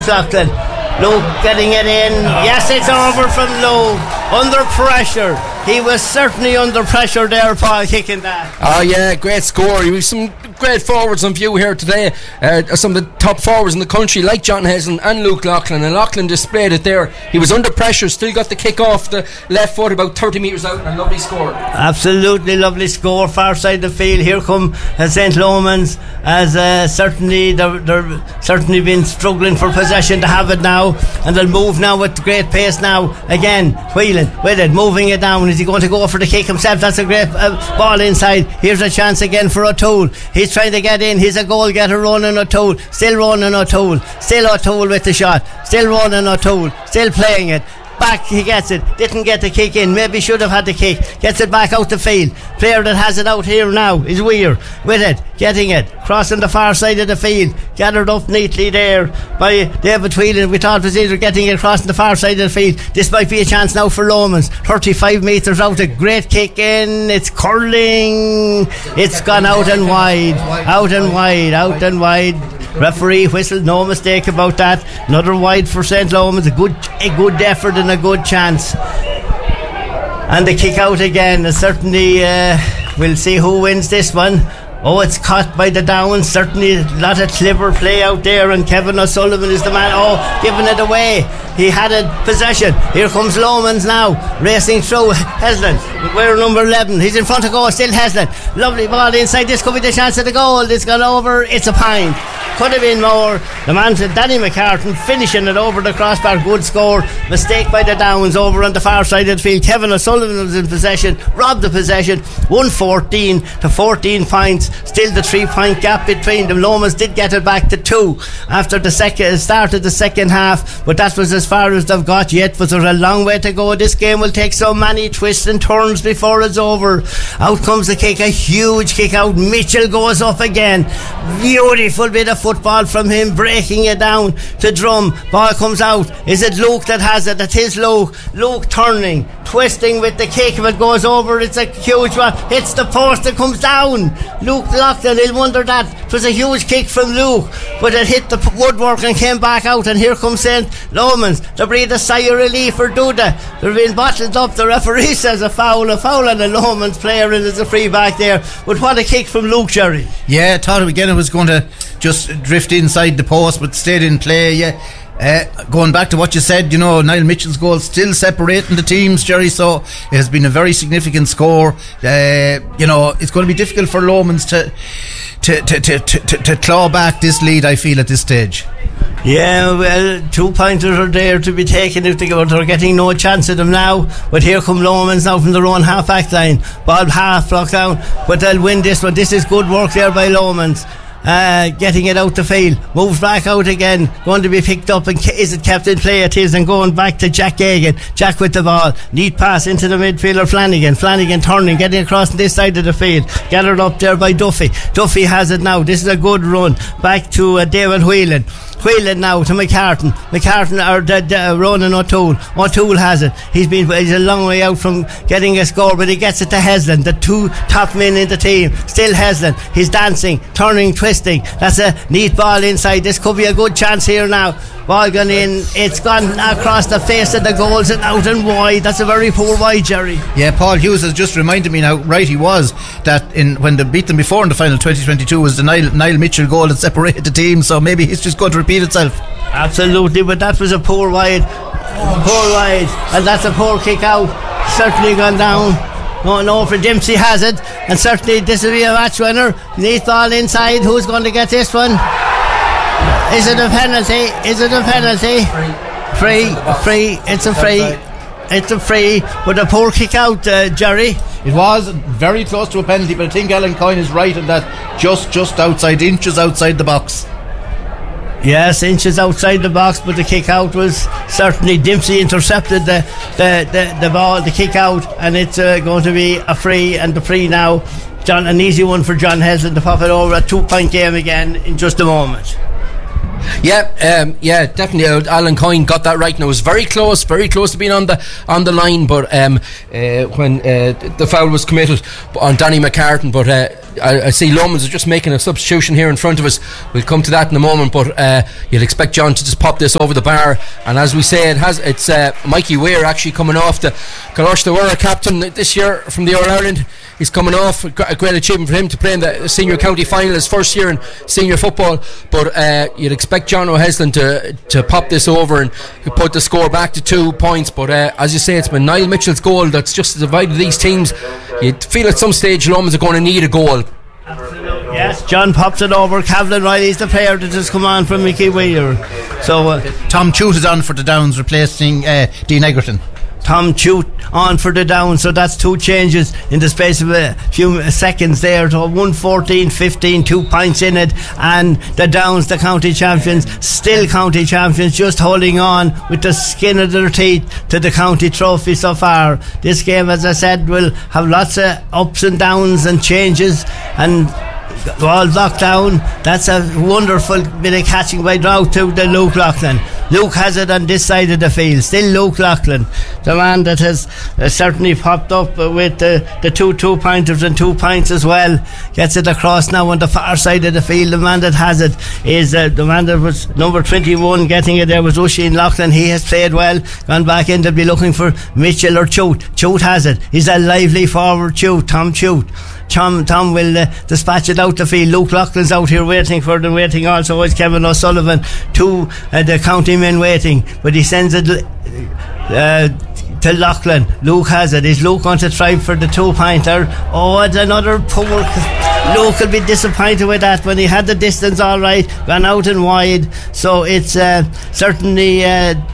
Loughlin. Luke getting it in. Yes, it's over from Luke. Under pressure. He was certainly under pressure there, Paul, kicking that. Oh yeah, great score. He was some great forwards on view here today. Some of the top forwards in the country, like John Heslin and Luke Loughlin, and Loughlin displayed it there. He was under pressure, still got the kick off the left foot about 30 metres out, and a lovely score. Absolutely lovely score, far side of the field. Here come St. Lomans, as certainly they're certainly been struggling for possession to have it now, and they'll move now with great pace now. Again, wheeling with it, moving it down. Is he going to go for the kick himself? That's a great ball inside. Here's a chance again for O'Toole. He's trying to get in. He's a goal getter, Ronan O'Toole. Still Ronan O'Toole. Still O'Toole with the shot. Still Ronan O'Toole. Still playing it. Back, he gets it. Didn't get the kick in. Maybe should have had the kick. Gets it back out the field. Player that has it out here now is Weir with it, getting it, crossing the far side of the field, gathered up neatly there by David Whelan. We thought it was either getting it across the far side of the field. This might be a chance now for Lomans. 35 metres out, a great kick in. It's curling. It's gone out and wide. Out and wide. Out and wide. Referee whistled, no mistake about that. Another wide for St. Lomans. A good effort and a good chance. And the kick out again. Certainly we'll see who wins this one. Oh, it's caught by the Downs. Certainly a lot of clever play out there, and Kevin O'Sullivan is the man. Oh, giving it away. He had it possession. Here comes Lomans now, racing through. Heslin, we're number 11. He's in front of goal. Still Heslin. Lovely ball inside. This could be the chance of the goal. It's gone over. It's a pint. Could have been more. The man, Danny McCartan, finishing it over the crossbar. Good score. Mistake by the Downs over on the far side of the field. Kevin O'Sullivan was in possession, robbed the possession. 114 to 14 points. Still the 3-point gap between them. Lomans did get it back to 2 after the start of the second half, but that was as far as they've got yet. But there's a long way to go. This game will take so many twists and turns before it's over. Out comes the kick, a huge kick out. Mitchell goes up again. Beautiful bit of football from him, breaking it down to Drum. Ball comes out. Is it Luke that has it? That is Luke. Luke turning, twisting with the kick. If it goes over, it's a huge one. Hits the post and comes down. Luke Loughlin, he'll wonder that. It was a huge kick from Luke, but it hit the woodwork and came back out. And here comes St. Lomans. They breathe a sigh of relief for Duda. They're being bottled up. The referee says a foul on a Lomans player, and there's a free back there. But what a kick from Luke, Jerry. Yeah, I thought again it was going to just drift inside the post, but stayed in play. Yeah. Going back to what you said, Niall Mitchell's goal still separating the teams, Jerry, so it has been a very significant score. It's going to be difficult for Lomans to claw back this lead, I feel, at this stage. Yeah, well, 2 pointers are there to be taken if they're getting no chance of them now. But here come Lomans now from their own half-back line. Ball half blocked down, but they'll win this one. This is good work there by Lomans. Getting it out the field, moves back out again, going to be picked up, and is it kept in play? It is, and going back to Jack Gagan. Jack with the ball, neat pass into the midfielder Flanagan turning, getting across this side of the field, gathered up there by Duffy has it now. This is a good run back to David Whelan now to McCartan or Ronan O'Toole has it. He's a long way out from getting a score, but he gets it to Heslin, the 2 top men in the team. Still Heslin, he's dancing, turning, twisting. That's a neat ball inside. This could be a good chance here now. Ball gone in, it's gone across the face of the goals and out and wide. That's a very poor wide, Jerry. Yeah, Paul Hughes has just reminded me now, right he was, that when they beat them before in the final 2022 was the Niall Mitchell goal that separated the team, so maybe it's just going to repeat itself. Absolutely, but that was a poor wide, and that's a poor kick out. Certainly gone down. No, for Dempsey has it, and certainly this will be a match winner. Neat ball inside. Who's going to get this one? Is it a penalty? Free. It's a free, but a poor kick out, Jerry. It was very close to a penalty, but I think Alan Coyne is right in that just inches outside the box. Yes, inches outside the box, but the kick out was certainly Dempsey intercepted the ball, the kick out, and it's going to be a free, and the free now, an easy one for John Heslin to pop it over. A 2-point game again in just a moment. Yeah, definitely. Alan Coyne got that right. Now it was very close to being on the line, but when the foul was committed on Danny McCartan, but I see Lomans are just making a substitution here in front of us. We'll come to that in a moment, but you'd expect John to just pop this over the bar. And as we say, it's Mikey Weir actually coming off the Kalosh the Weir captain this year from the All-Ireland. He's coming off, a great achievement for him to play in the senior county final, his first year in senior football. But you'd expect John O'Heslin to pop this over and put the score back to 2 points. But as you say, it's been Niall Mitchell's goal that's just divided these teams. You'd feel at some stage Lomans are going to need a goal. Absolutely. Yes, John pops it over. Cavlin Riley's the player that has come on from Mickey Weir. So Tom Chute is on for the Downs, replacing Dean Egerton. Tom Chute on for the down, so that's 2 changes in the space of a few seconds there. So 1-14-15, 2 points in it, and the Downs, the county champions, still county champions, just holding on with the skin of their teeth to the county trophy so far. This game, as I said, will have lots of ups and downs and changes, and all locked down. That's a wonderful bit of catching by draw to the Luke Loughlin. Luke has it on this side of the field. Still Luke Loughlin, the man that has certainly popped up with the 2 2-pointers and 2 points as well. Gets it across now on the far side of the field. The man that has it is the man that was number 21 getting it there was Oisin Loughlin. He has played well, gone back in. They'll be looking for Mitchell or Chute. Chute has it. He's a lively forward, Chute, Tom Chute. Tom will dispatch it out the field. Luke Loughlin's out here waiting for them. Waiting also is Kevin O'Sullivan. 2 the county men waiting, but he sends it to Loughlin. Luke has it. Is Luke going to try for the 2-pointer? Oh, it's another poor. Luke will be disappointed with that when he had the distance all right, gone out and wide. So it's certainly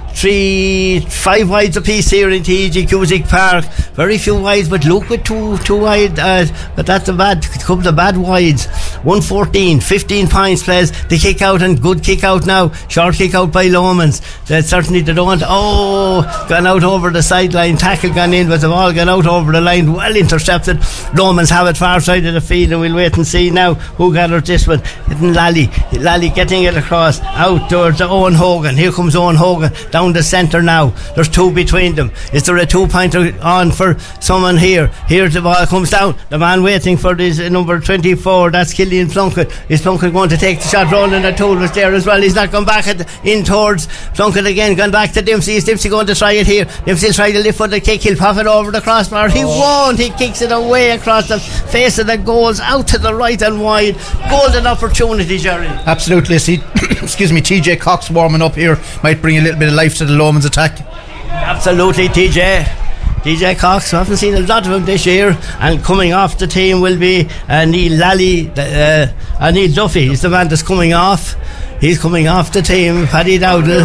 5 wides apiece here in TG Cusick Park. Very few wides, but Luke with two wide, but that's a couple of bad wides. 1-14, 15 points plays the kick out, and good kick out now. Short kick out by Lomans. Certainly they don't. Gone out over the sideline. Tackle gone in, but the ball gone out over the line. Well intercepted. Lomans have it far side of the field, and we'll wait and see now who gathers this one. Lally getting it across out towards Owen Hogan. Here comes Owen Hogan down the centre now. There's 2 between them. Is there a 2-pointer on for someone here? Here the ball comes down. The man waiting for this number 24, that's Killian Plunkett. Is Plunkett going to take the shot? Roland O'Toole was there as well. He's not gone back in towards Plunkett again. Gone back to Dempsey. Is Dempsey going to try it here? Dempsey will try to lift for the kick. He'll pop it over the crossbar. He won't. He kicks it away across the face of the goals, out to the right and wide. Golden opportunity, Jerry. Absolutely. See, excuse me, TJ Cox warming up here might bring a little bit of life to the Lomans attack. Absolutely, TJ Cox. I haven't seen a lot of him this year, and coming off the team will be Neil Lally. Neil Duffy is the man that's coming off. He's coming off the team. Paddy Dowdle,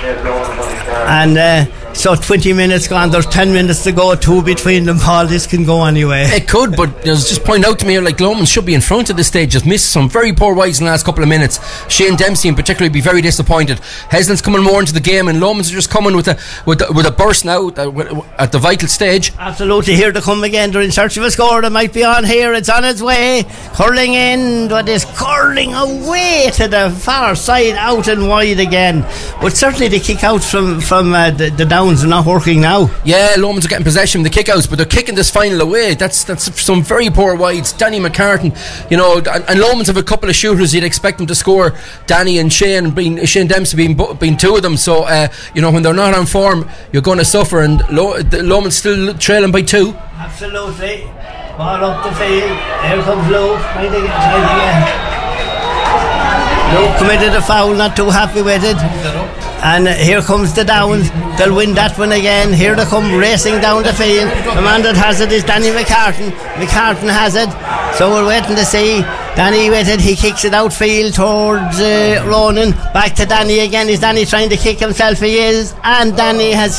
and so 20 minutes gone. There's 10 minutes to go. 2 between them, Paul. This can go anyway. It could, but it was just pointed out to me like Lomans should be in front at this stage. Just missed some very poor wides in the last couple of minutes. Shane Dempsey in particular be very disappointed. Heslin's coming more into the game, and Lomans are just coming with a burst now at the vital stage. Absolutely. Here to come again. They're in search of a score that might be on here. It's on its way, curling in, but it's curling away to the far side, out and wide again. But certainly the kick out from the Downs are not working now. Yeah, Lomans are getting possession of the kickouts, but they're kicking this final away. That's some very poor wides. Danny McCartan, and Lomans have a couple of shooters. You'd expect them to score. Danny and Shane Dempsey being 2 of them. So when they're not on form, you're going to suffer. And Lomans still trailing by 2. Absolutely. Ball up the field. Here comes Luke. Trying to get. Luke committed a foul. Not too happy with it. And here comes the Downs. They'll win that one again. Here they come racing down the field. The man that has it is Danny McCartan. McCartan has it, so we're waiting to see. Danny with it. He kicks it outfield towards Ronan. Back to Danny again. Is Danny trying to kick himself? He is. And Danny has...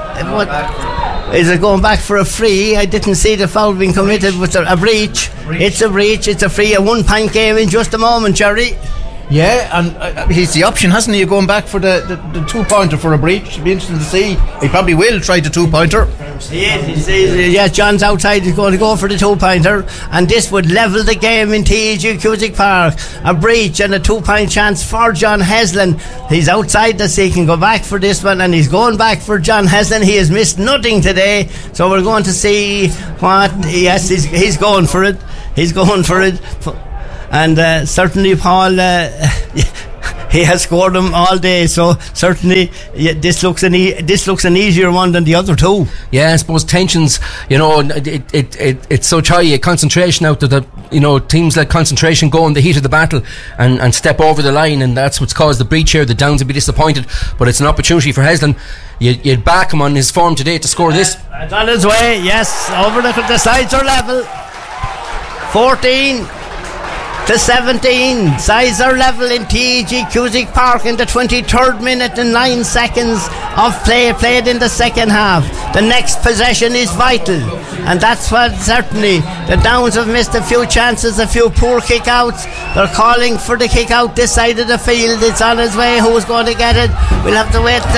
Is it going back for a free? I didn't see the foul being committed. Was there a breach? It's a breach. It's a free. A 1-point game in just a moment, Jerry. Yeah, and he's the option, hasn't he, going back for the 2-pointer for a breach. It'll be interesting to see. He probably will try the 2-pointer. Yes, John's outside. He's going to go for the 2-pointer, and this would level the game in TEG Cusack Park. A breach and a 2-point chance for John Heslin. He's outside the sea, he can go back for this one, and he's going back for John Heslin. He has missed nothing today, so we're going to see what. Yes, he's going for it. He's going for it. And certainly Paul, he has scored them all day, so certainly this looks an easier one than the other two. Yeah, I suppose tensions, it's so high, concentration out of the, teams let concentration go in the heat of the battle and step over the line, and that's what's caused the breach here. The Downs will be disappointed, but it's an opportunity for Heslin. You'd back him on his form today to score this. It's on his way, yes, over the sides are level. 14 to 17, sides are level in TEG Cusack Park in the 23rd minute and 9 seconds of play played in the second half. The next possession is vital, and that's what certainly the Downs have missed a few chances, a few poor kick-outs. They're calling for the kick-out this side of the field. It's on its way. Who's going to get it? We'll have to wait.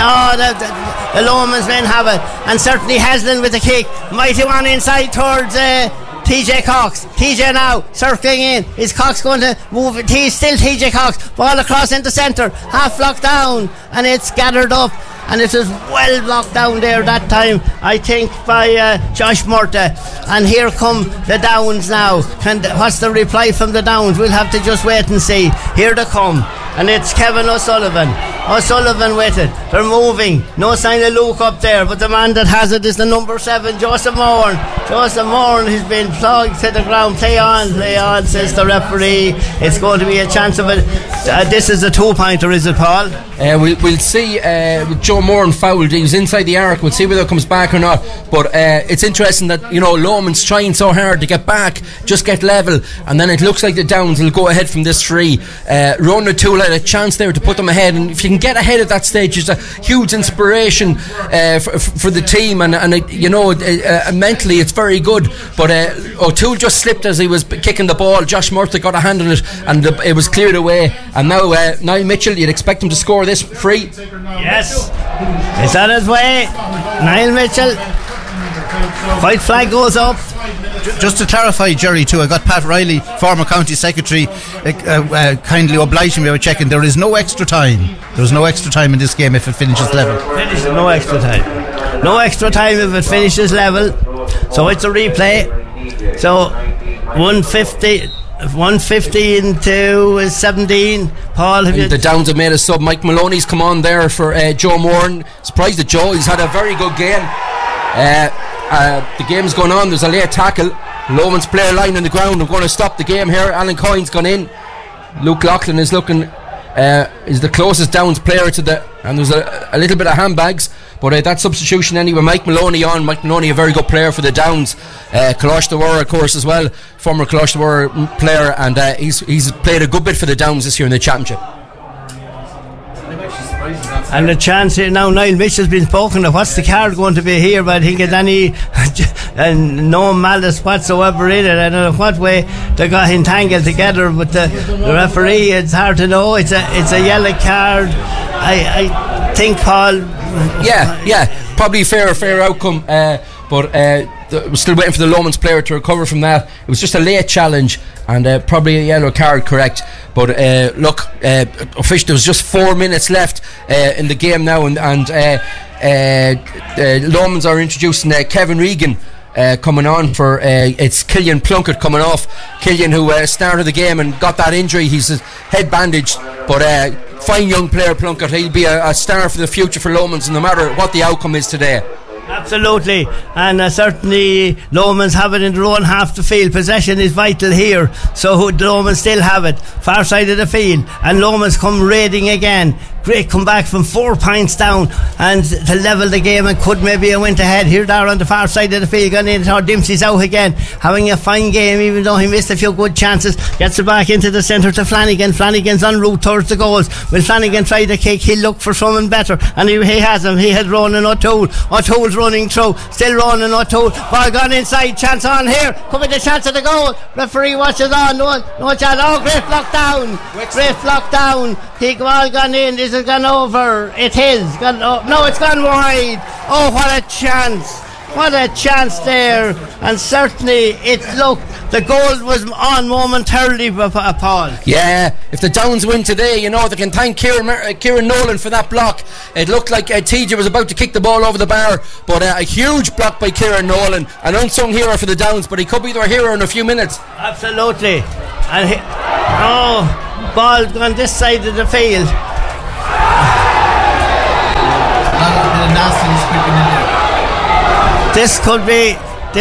The Lomans men have it, and certainly Heslin with the kick. Mighty one inside towards TJ Cox. TJ now circling in. Is Cox going to move it? He's still TJ Cox. Ball across into centre. Half blocked down, and it's gathered up, and it is well blocked down there that time, I think, by Josh Murta. And here come the Downs now. What's the reply from the Downs? We'll have to just wait and see. Here they come, and it's Kevin O'Sullivan with it. They're moving. No sign of Luke up there, but the man that has it is the number 7, Joseph Moran. Joseph Moran has been plugged to the ground. Play on, says the referee. It's going to be a chance of it. This is a 2-pointer, is it, Paul? We'll see. Joe Moran fouled. He was inside the arc. We'll see whether it comes back or not. But it's interesting that Lomans trying so hard to get back, just get level, and then it looks like the Downs will go ahead from this free. Ronan O'Toole had a chance there to put them ahead, and if you can get ahead at that stage, it's a huge inspiration for the team, and mentally it's very good. But O'Toole just slipped as he was kicking the ball. Josh Murta got a hand on it, and it was cleared away. And now Niall Mitchell, you'd expect him to score this free. Yes, it's on his way. Niall Mitchell. White flag goes up. Just to clarify, Jerry, too, I got Pat Riley, former county secretary, kindly obliging me by checking. There is no extra time. There's no extra time in this game if it finishes level. No extra time. No extra time if it finishes level. So it's a replay. So 150 into 17. Paul, the Downs have made a sub. Mike Maloney's come on there for Joe Moran. Surprised at Joe. He's had a very good game. The game's going on. There's a late tackle. Lomans player lying on the ground. I'm going to stop the game here. Alan Coyne's gone in. Luke Loughlin is looking is the closest Downs player to the, and there's a little bit of handbags, but that substitution anyway. Mike Maloney on. Mike Maloney, a very good player for the Downs. Kalash Dawara, of course, as well, former Kalash Dawara player, and he's played a good bit for the Downs this year in the championship. And the chance here now, Niall Mitchell's been spoken of. What's the card going to be here? But I think it's any no malice whatsoever in it. I don't know what way they got entangled together, but the referee, it's hard to know. It's a yellow card. I think, Paul. Yeah, probably fair outcome. But we're still waiting for the Lomans player to recover from that. It was just a late challenge and probably a yellow card, correct. But look, officially, there was just 4 minutes left in the game now, and Lomans are introducing Kevin Regan coming on for it's Killian Plunkett coming off. Killian, who started the game and got that injury, he's head bandaged, but fine young player Plunkett. He'll be a star for the future for Lomans, no matter what the outcome is today. Absolutely, and certainly Lomans have it in their own half the field. Possession is vital here, so Lomans still have it far side of the field, and Lomans come raiding again. Great comeback from 4 points down and to level the game, and could maybe have went ahead. Here they are on the far side of the field, gone in. Dempsey's out again, having a fine game, even though he missed a few good chances. Gets it back into the centre to Flanagan. Flanagan's en route towards the goals. Will Flanagan try the kick? He'll look for someone better, and he has him. He had Ronan O'Toole. O'Toole's running through. Still Ronan O'Toole. Ball gone inside. Chance on here. Could be the chance of the goal. Referee watches on. No chance. Oh, great block down. Great block down. Ball gone in. This has gone over. It is. No, it's gone wide. Oh, what a chance. What a chance there. And certainly the goal was on momentarily, Paul. Yeah, if the Downs win today, you know, they can thank Kieran Nolan for that block. It looked like TJ was about to kick the ball over the bar, but a huge block by Kieran Nolan, an unsung hero for the Downs, but he could be their hero in a few minutes. Absolutely. And ball on this side of the field. This could be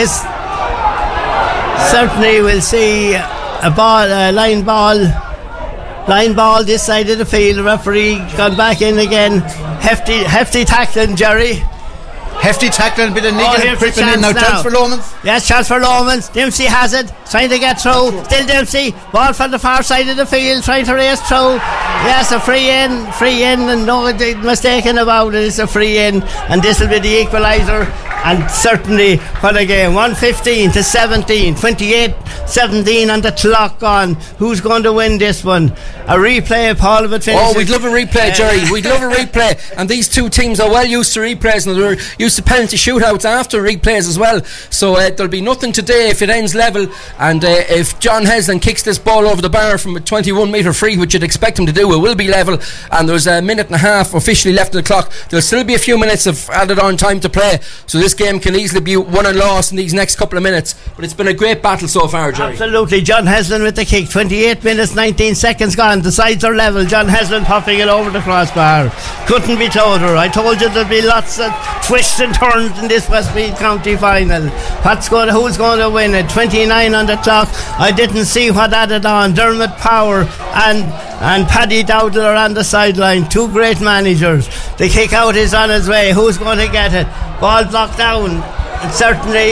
certainly we'll see a line ball this side of the field. The referee gone back in again. Hefty tackling, Jerry. Hefty tackling, bit of niggling, creeping in now. Chance for Lomans. Yes, chance for Lomans. Dempsey has it, trying to get through. Still Dempsey. Ball from the far side of the field, trying to race through. Yes, a free in, and no mistaken about it. It's a free in, and this will be the equaliser. And certainly, what a game. 115 to 17, 28-17 and the clock on. Who's going to win this one? A replay, Paul, of it finishes. Oh, we'd love a replay, Jerry. We'd love a replay. And these two teams are well used to replays, and they're used to penalty shootouts after replays as well. So there'll be nothing today if it ends level. And if John Heslin kicks this ball over the bar from a 21 metre free, which you'd expect him to do, it will be level. And there's a minute and a half officially left of the clock. There'll still be a few minutes of added on time to play. So this game can easily be won and lost in these next couple of minutes, but it's been a great battle so far, Jerry. Absolutely. John Heslin with the kick. 28 minutes 19 seconds gone. The sides are level. John Heslin popping it over the crossbar. Couldn't be closer. I told you there'd be lots of twists and turns in this Westmeath County final. Who's going to win it? 29 on the clock. I didn't see what added on. Dermot Power and Paddy Dowdle are on the sideline. Two great managers. The kick out is on its way. Who's going to get it? Ball blocked down. And certainly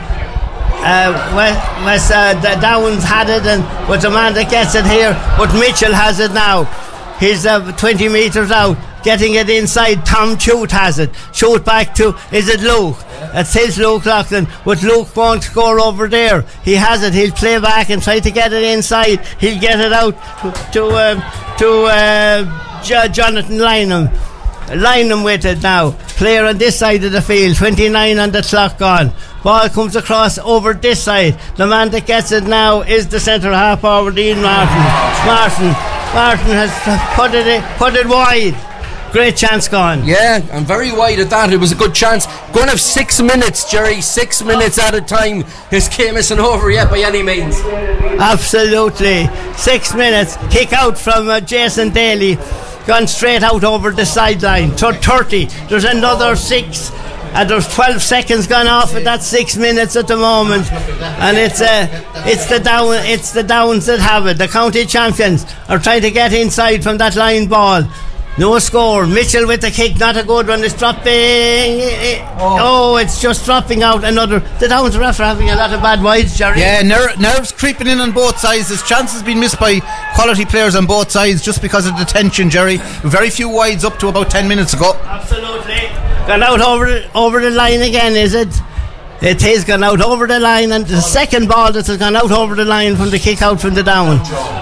the Downs had it, but the man that gets it here, but Mitchell has it now. He's 20 metres out, getting it inside. Tom Chute has it. Chute back to, is it Luke? It's his Luke Loughlin, but Luke won't score over there. He has it. He'll play back and try to get it inside. He'll get it out to Jonathan Lynham with it now. Player on this side of the field. 29 on the clock gone. Ball comes across over this side. The man that gets it now is the centre half forward, Ian Martin. Martin has put it wide. Great chance gone. Yeah, and very wide at that. It was a good chance. Going to have 6 minutes, Jerry. 6 minutes at a time. This game isn't over yet by any means. Absolutely. 6 minutes. Kick out from Jason Daly. Gone straight out over the sideline. 30. There's another 6. And there's 12 seconds gone off at that 6 minutes at the moment, and it's the Downs that have it. The county champions are trying to get inside from that line ball. No score. Mitchell with the kick, not a good one. It's dropping. It's just dropping out. The Downs are after having a lot of bad wides, Jerry. Yeah, nerves creeping in on both sides. There's chances been missed by quality players on both sides just because of the tension, Jerry. Very few wides up to about 10 minutes ago. Absolutely. Gone out over the line again, is it? It has gone out over the line, and the second ball that has gone out over the line from the kick out from the Down.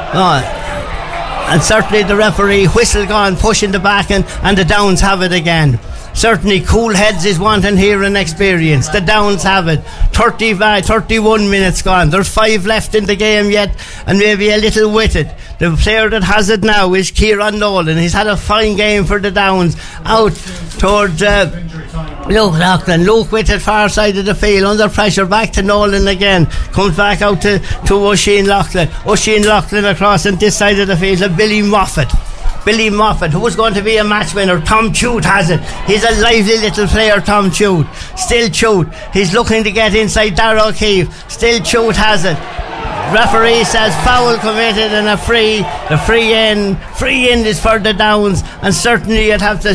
And certainly the referee whistle gone, pushing the back, and the Downs have it again. Certainly cool heads is wanting here and experience. The Downs have it. 31 minutes gone. There's 5 left in the game yet, and maybe a little with it. The player that has it now is Kieran Nolan. He's had a fine game for the Downs. Out towards Luke Loughlin. Luke with it far side of the field, under pressure, back to Nolan again. Comes back out to Oisin Loughlin. Oisin Loughlin across on this side of the field to Billy Moffat, who's going to be a match winner. Tom Chute has it. He's a lively little player, Tom Chute. Still Chute. He's looking to get inside Darrell Keefe. Still Chute has it. Referee says foul committed and a free. The free in is for the Downs, and certainly you'd have to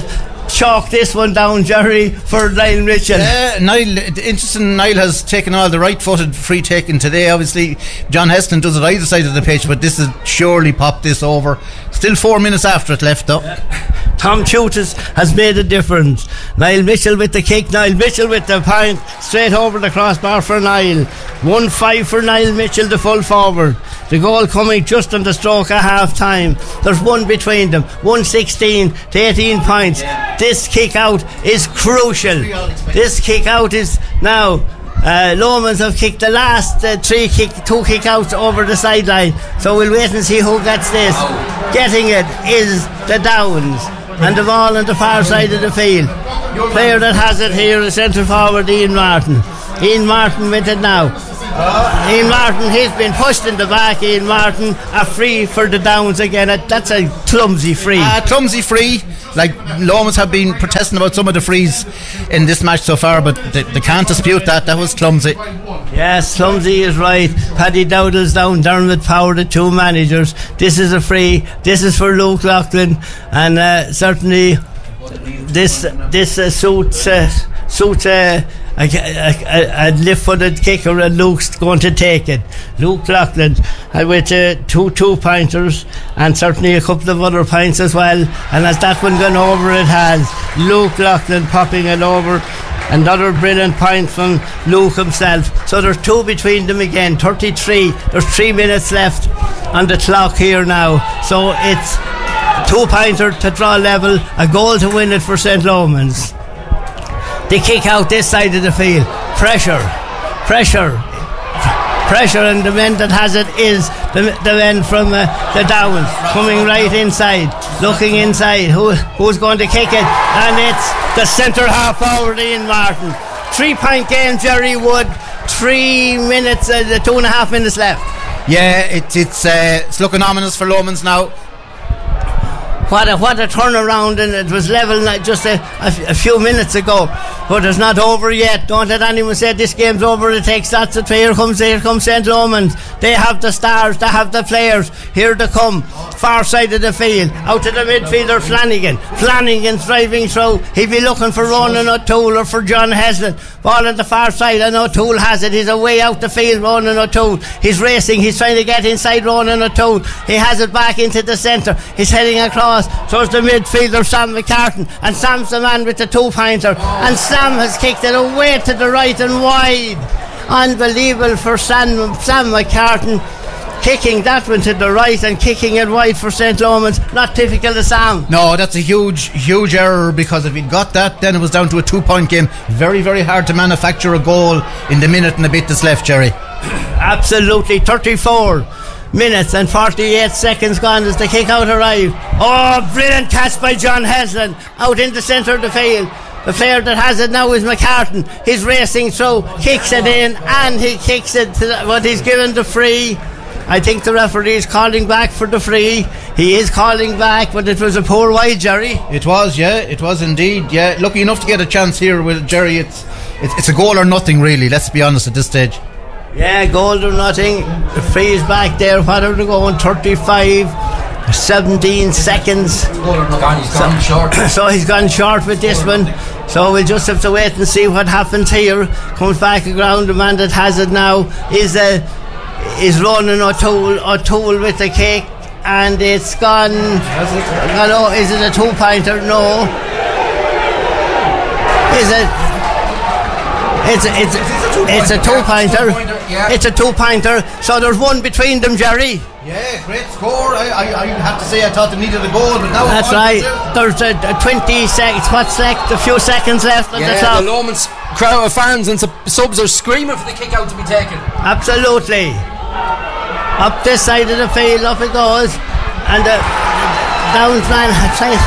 chalk this one down, Jerry, for Niall Mitchell. Niall, interesting. Niall has taken all the right-footed free taking today. Obviously, John Heston does it either side of the pitch, but this has surely popped this over. Still 4 minutes after it left, though. Tom Chutis has made a difference. Niall Mitchell with the kick. Niall Mitchell with the point straight over the crossbar for Niall. 1-5 for Niall Mitchell, the full forward. The goal coming just on the stroke of half time. There's one between them. 116 to 18 points. This kick out is crucial. This kick out is now. Lomans have kicked the last two kick outs over the sideline. So we'll wait and see who gets this. Getting it is the Downs. And the ball on the far side of the field. Player that has it here is centre forward Ian Martin. Ian Martin with it now. Ian Martin, he's been pushed in the back. Ian Martin, a free for the Downs again. That's a clumsy free. Clumsy free. Like Lomans have been protesting about some of the frees in this match so far, but they can't dispute that. That was clumsy. Yes, clumsy is right. Paddy Dowdall's down, Dermot Power, the two managers. This is a free. This is for Luke Loughlin, and certainly this suits a lift-footed kicker, and Luke's going to take it. Luke Loughlin with two pointers and certainly a couple of other points as well, and as that one gone over, it has Luke Loughlin popping it over. Another brilliant point from Luke himself. So there's two between them again. 33. There's 3 minutes left on the clock here now, so it's 2-pointer to draw level, a goal to win it for St. Lomans. They kick out this side of the field. Pressure, and the man that has it is the men from the Downs, coming right inside, looking inside. Who's going to kick it? And it's the centre half forward Ian Martin. 3-point game, Jerry Wood. 3 minutes, 2.5 minutes left. Yeah, it's looking ominous for Lomans now. What a turnaround, and it was level just a few minutes ago, but it's not over yet. Don't let anyone say this game's over. It takes lots of play. Here comes St. Lomans. They have the stars, they have the players. Here they come, far side of the field, out to the midfielder Flanagan's driving through. He'll be looking for Ronan O'Toole or for John Heslin. Ball on the far side, and O'Toole has it. He's away out the field, Ronan O'Toole. He's racing, he's trying to get inside Ronan O'Toole. He has it back into the centre. He's heading across towards the midfielder Sam McCartan, and Sam's the man with the 2-pointer, and Sam has kicked it away to the right and wide. Unbelievable for Sam McCartan, kicking that one to the right and kicking it wide for St. Lomans. Not typical of Sam. No, that's a huge error, because if he'd got that, then it was down to a 2-point game. Very, very hard to manufacture a goal in the minute and a bit that's left, Jerry. Absolutely. 34 minutes and 48 seconds gone as the kick out arrived. Oh, brilliant catch by John Heslin out in the centre of the field. The player that has it now is McCartan. He's racing through, kicks it in, and he kicks it but he's given the free. I think the referee is calling back for the free. He is calling back, but it was a poor wide, Jerry. It was indeed. Yeah, lucky enough to get a chance here with Jerry. It's a goal or nothing, really. Let's be honest at this stage. Yeah, goal or nothing. The free is back there. What are they going? 17 seconds. He's gone short. So he's gone short with this one. So we'll just have to wait and see what happens here. Comes back around. The man that has it now is Ronan O'Toole with the kick, and it's gone. Hello, is it a 2-pointer? No. Is it? It's a 2-pointer. Yeah. It's a 2-pointer. So there's one between them, Jerry. Yeah, great score. I have to say I thought they needed a goal, but now that's right. There's a 20 seconds. What's left? A few seconds left on the clock. The Lomans crowd of fans and subs are screaming for the kick out to be taken. Absolutely. Up this side of the field, up it goes, and the Downs man tries.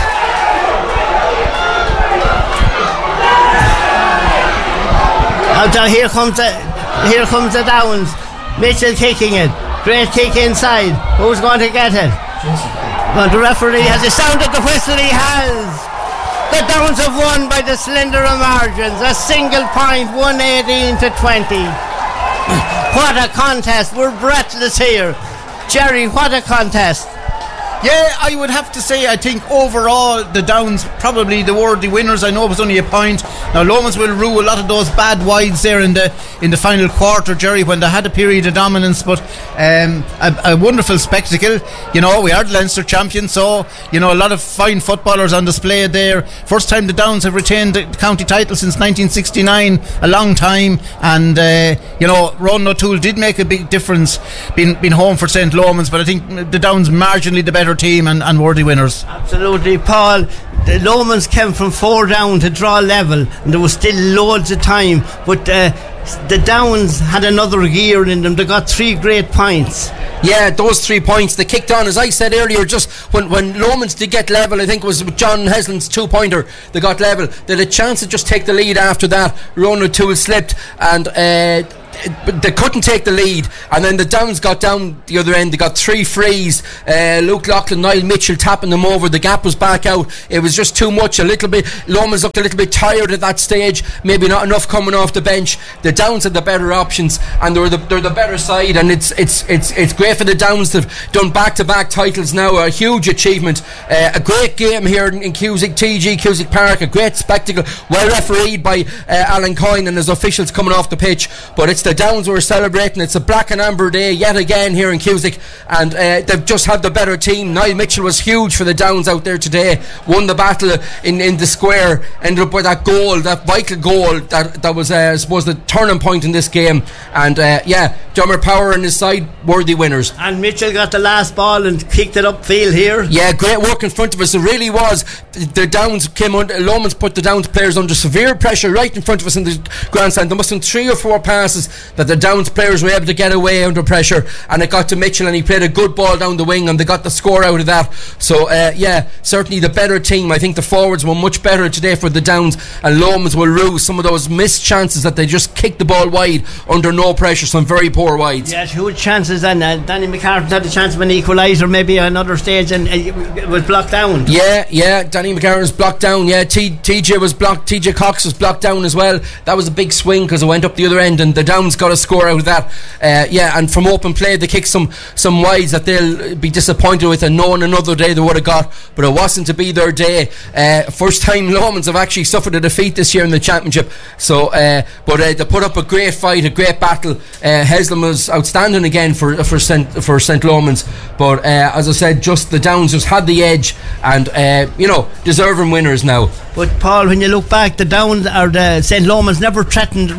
Here comes the Downs. Mitchell kicking it. Great kick inside. Who's going to get it? Well, the referee has it sounded the whistle. He has. The Downs have won by the slender margins. A single point, 118 to 20. What a contest. We're breathless here. Jerry, what a contest. Yeah, I would have to say, I think overall the Downs probably the worthy winners. I know it was only a point. Now Lomans will rue a lot of those bad wides there in the final quarter, Jerry, when they had a period of dominance, but a wonderful spectacle. You know, we are the Leinster champions, so you know, a lot of fine footballers on display there. First time the Downs have retained the county title since 1969, a long time, and you know, Ronan O'Toole did make a big difference being home for St. Lomans, but I think the Downs marginally the better team and worthy winners. Absolutely, Paul. The Lomans came from 4 down to draw level, and there was still loads of time, but the Downs had another gear in them. They got 3 great points. Yeah, those 3 points they kicked on, as I said earlier, just when Lomans did get level, I think it was with John Heslin's 2-pointer they got level. They had a chance to just take the lead after that. Ronan O'Toole slipped, and they couldn't take the lead, and then the Downs got down the other end. They got 3 frees, Luke Loughlin, Niall Mitchell tapping them over. The gap was back out. It was just too much. A little bit, Lomans looked a little bit tired at that stage, maybe not enough coming off the bench. The Downs had the better options, and they're the better side, and it's great for the Downs to have done back-to-back titles now. A huge achievement. A great game here in Cusack Park, a great spectacle, well refereed by Alan Coyne and his officials coming off the pitch, but it's the Downs who are celebrating. It's a black and amber day yet again here in Cusack, and they've just had the better team. Niall Mitchell was huge for the Downs out there today, won the battle in the square, ended up with that goal, that vital goal that was I suppose the turning point in this game, and Dermot Power and his side worthy winners. And Mitchell got the last ball and kicked it upfield here. Yeah, great work in front of us. It really was. The Downs came under, Lomans put the Downs players under severe pressure right in front of us in the grandstand. There must have been 3 or 4 passes that the Downs players were able to get away under pressure, and it got to Mitchell, and he played a good ball down the wing, and they got the score out of that. So certainly the better team. I think the forwards were much better today for the Downs, and Lomans will rue some of those missed chances that they just kicked the ball wide under no pressure, some very poor wides. Yes, huge chances, and Danny McCartan had a chance of an equaliser maybe at another stage, and it was blocked down. Yeah, Danny McCartan was blocked down. Yeah, TJ was blocked, TJ Cox was blocked down as well. That was a big swing because it went up the other end, and the Downs got a score out of that. And from open play they kicked some wides that they'll be disappointed with, and knowing another day they would have got, but it wasn't to be their day. First time Lomans have actually suffered a defeat this year in the championship, so but they put up a great fight, a great battle. Heslin was outstanding again for St. Lomans, but as I said, just the Downs just had the edge, and deserving winners now. But Paul, when you look back, the Downs or the St. Lomans never threatened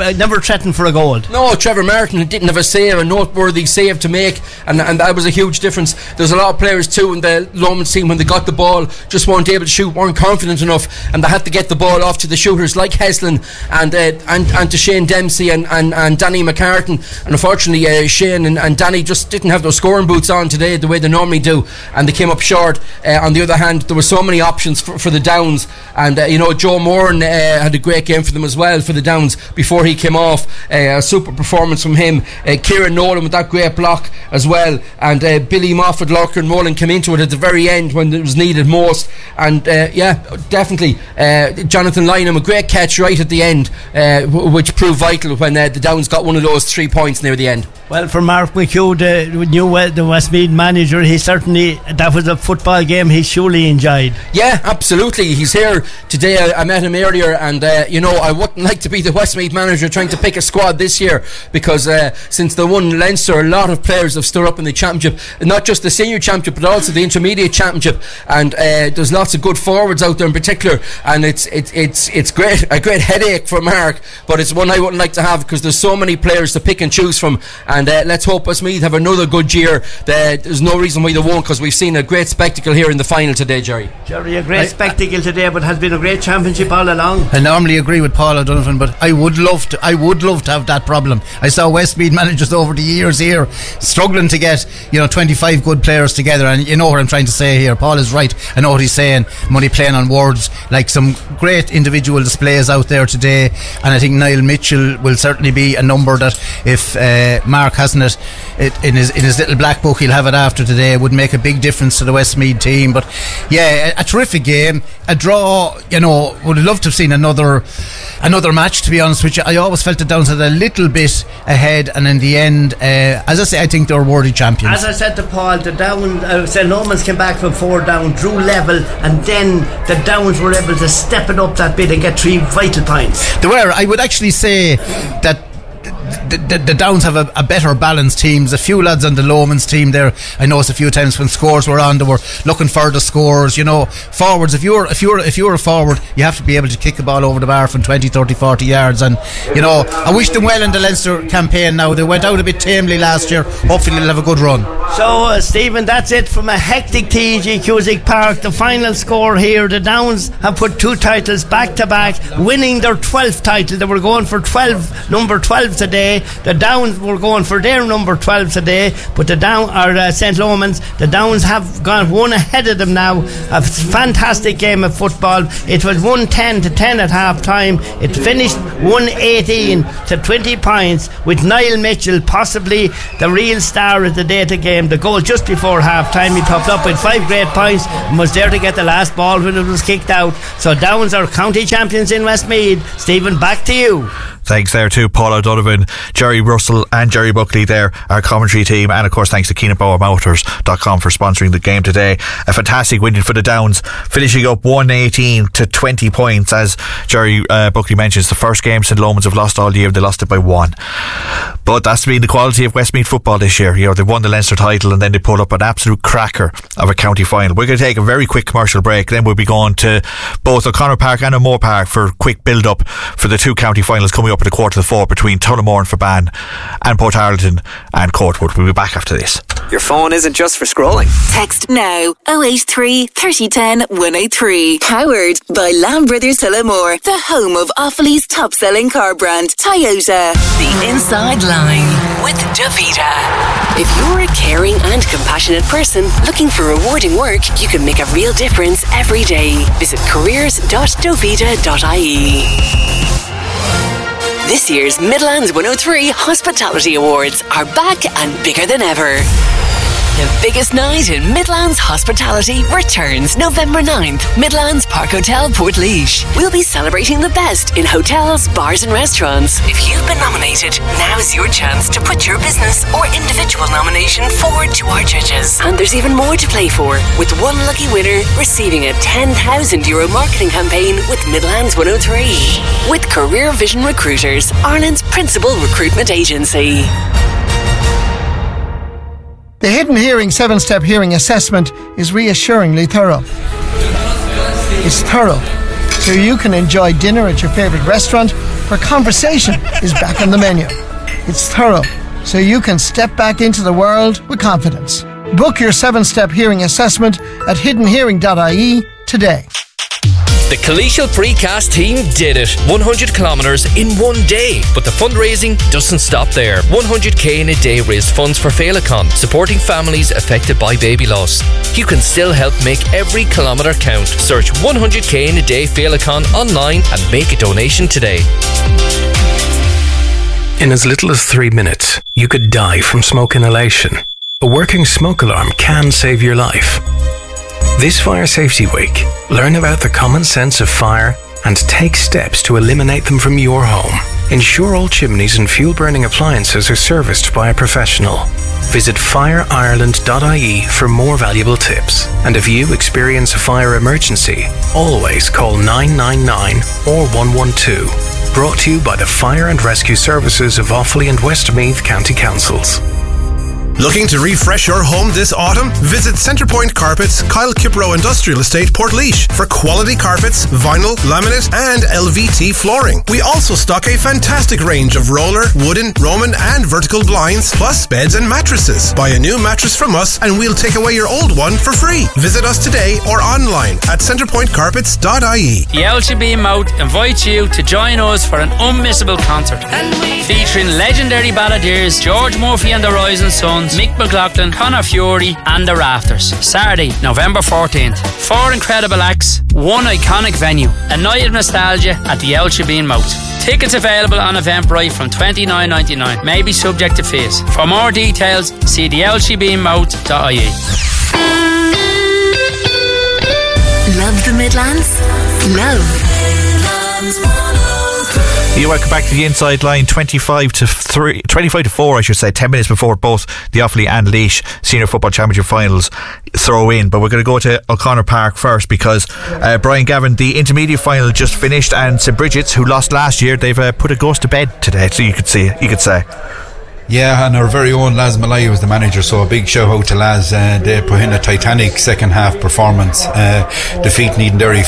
for a goal. No, Trevor Martin didn't have a noteworthy save to make, and that was a huge difference. There's a lot of players too in the Lomans team, when they got the ball, just weren't able to shoot, weren't confident enough, and they had to get the ball off to the shooters like Heslin and to Shane Dempsey and Danny McCartan. And unfortunately Shane and Danny just didn't have those scoring boots on today the way they normally do, and they came up short. On the other hand, there were so many options for the Downs, and Joe Moran had a great game for them as well for the Downs before he came off. A super performance from him. Kieran Nolan with that great block as well, and Billy Moffat, Lorcan Mullen came into it at the very end when it was needed most, and definitely Jonathan Lynham, a great catch right at the end, which proved vital when the Downs got one of those 3 points near the end. Well, for Mark McHugh, the Westmeath manager, that was a football game he surely enjoyed. Yeah, absolutely. He's here today. I met him earlier, and I wouldn't like to be the Westmeath manager trying to pick a squad this year, because since they won Leinster, a lot of players have stood up in the championship, not just the senior championship but also the intermediate championship, and there's lots of good forwards out there in particular, and it's a great headache for Mark, but it's one I wouldn't like to have, because there's so many players to pick and choose from, and let's hope Westmeath have another good year. There's no reason why they won't, because we've seen a great spectacle here in the final today, Jerry, a great spectacle today, but has been a great championship all along. I normally agree with Paul O'Donovan, but I would love to have that problem. I saw Westmeath managers over the years here struggling to get 25 good players together, and you know what I'm trying to say here. Paul is right. I know what he's saying. I'm only playing on words. Like, some great individual displays out there today, and I think Niall Mitchell will certainly be a number that if Mark Mark hasn't it in his little black book. He'll have it after today. It would make a big difference to the Westmeath team. But yeah, a terrific game, a draw. You know, would have loved to have seen another match, to be honest with you. I always felt the Downs had a little bit ahead, and in the end, as I say, I think they were worthy champions. As I said to Paul, the Downs, St. Lomans came back from 4 down, drew level, and then the Downs were able to step it up that bit and get 3 vital points. They were. I would actually say that the Downs have a better balanced team. There's a few lads on the Lomans team there. I noticed a few times when scores were on, they were looking for the scores. You know, forwards. If you're a forward, you have to be able to kick the ball over the bar from 20, 30, 40 yards. And you know, I wish them well in the Leinster campaign. Now they went out a bit tamely last year. Hopefully they'll have a good run. So Stephen, that's it from a hectic TG Cusack Park. The final score here: the Downs have put 2 titles back to back, winning their 12th title. They were going for number 12 today. The Downs were going for their number 12 today, but the St. Lomans, the Downs have gone one ahead of them now. A fantastic game of football. It was 110 to 10 at half time. It finished 118 to 20 points, with Niall Mitchell possibly the real star of the day to game. The goal just before half time, he popped up with 5 great points and was there to get the last ball when it was kicked out. So Downs are county champions in Westmeath. Stephen, back to you. Thanks there to Paul O'Donovan, Jerry Russell and Jerry Buckley there, our commentary team, and of course thanks to KeenanPowerMotors.com for sponsoring the game today. A fantastic win for the Downs, finishing up 118 to 20 points. As Jerry Buckley mentions, the first game St. Lomans have lost all year. They lost it by 1, but that's been the quality of Westmeath football this year. You know, they won the Leinster title and then they put up an absolute cracker of a county final. We're going to take a very quick commercial break, then we'll be going to both O'Connor Park and O'Moore Park for a quick build up for the 2 county finals coming up at the 3:45 between Tullamore and Forban and Portarlington and Courtwood. We'll be back after this. Your phone isn't just for scrolling. Text now 083 3010 183. Powered by Lamb Brothers Tullamore, the home of Offaly's top selling car brand Toyota. The Inside Line with Davita. If you're a caring and compassionate person looking for rewarding work, you can make a real difference every day. Visit careers.dovita.ie. This year's Midlands 103 Hospitality Awards are back and bigger than ever. The biggest night in Midlands Hospitality returns November 9th, Midlands Park Hotel, Portlaoise. We'll be celebrating the best in hotels, bars and restaurants. If you've been nominated, now's your chance to put your business or individual nomination forward to our judges. And there's even more to play for, with one lucky winner receiving a €10,000 marketing campaign with Midlands 103. With Career Vision Recruiters, Ireland's principal recruitment agency. The Hidden Hearing 7-Step Hearing Assessment is reassuringly thorough. It's thorough, so you can enjoy dinner at your favourite restaurant where conversation is back on the menu. It's thorough, so you can step back into the world with confidence. Book your 7-Step Hearing Assessment at hiddenhearing.ie today. The Collegial Precast team did it. 100 kilometres in one day. But the fundraising doesn't stop there. 100k in a day raised funds for Féileacán, supporting families affected by baby loss. You can still help make every kilometre count. Search 100k in a day Féileacán online and make a donation today. In as little as 3 minutes, you could die from smoke inhalation. A working smoke alarm can save your life. This Fire Safety Week, learn about the common sense of fire and take steps to eliminate them from your home. Ensure all chimneys and fuel-burning appliances are serviced by a professional. Visit fireireland.ie for more valuable tips. And if you experience a fire emergency, always call 999 or 112. Brought to you by the Fire and Rescue Services of Offaly and Westmeath County Councils. Looking to refresh your home this autumn? Visit Centrepoint Carpets, Kyle Kipro Industrial Estate, Portlaoise for quality carpets, vinyl, laminate and LVT flooring. We also stock a fantastic range of roller, wooden, Roman and vertical blinds, plus beds and mattresses. Buy a new mattress from us and we'll take away your old one for free. Visit us today or online at centrepointcarpets.ie. The LGB Mouth invites you to join us for an unmissable concert featuring legendary balladeers George Murphy and the Rising Sons, Mick McLaughlin, Conor Fury and The Rafters. Saturday, November 14th. 4 incredible acts, one iconic venue, a night of nostalgia at the El Shebeen Mouth. Tickets available on Eventbrite from $29.99. May be subject to fees. For more details, see the lgbmouth.ie. Love the Midlands? Love. You welcome back to the Inside Line. 25 to 4, I should say, 10 minutes before both the Offaly and Laois Senior Football Championship finals throw in. But we're going to go to O'Connor Park first, because Brian Gavin, the intermediate final just finished, and St Bridget's, who lost last year, they've put a ghost to bed today, so you could say. Yeah, and our very own Laz Malaya was the manager, so a big shout out to Laz. They put in a titanic second half performance, defeating Edenderry